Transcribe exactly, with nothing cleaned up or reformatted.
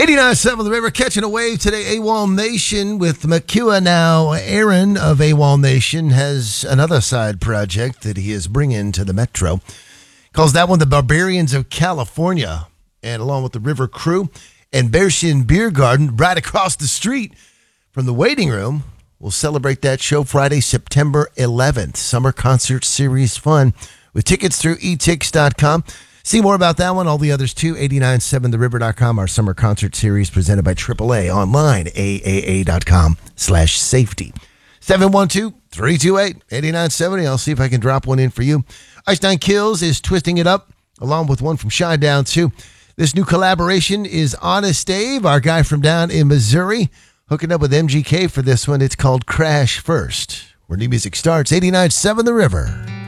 eighty-nine point seven The River, catching a wave today. AWOL Nation with McEwen now. Aaron of AWOL Nation has another side project that he is bringing to the Metro. Calls that one the Barbarians of California. And along with the River Crew and Bearshin Beer Garden right across the street from the waiting room, we'll celebrate that show Friday, September eleventh. Summer Concert Series fun with tickets through e tix dot com. See more about that one, all the others too, eighty-nine seven the river dot com, our summer concert series presented by triple A online, A A A dot com slash safety. seven one two, three two eight, eight nine seven zero. I'll see if I can drop one in for you. Ice Nine Kills is twisting it up, along with one from Shinedown too. This new collaboration is Honest Dave, our guy from down in Missouri, hooking up with M G K for this one. It's called Crash First, where new music starts. eighty-nine point seven The River.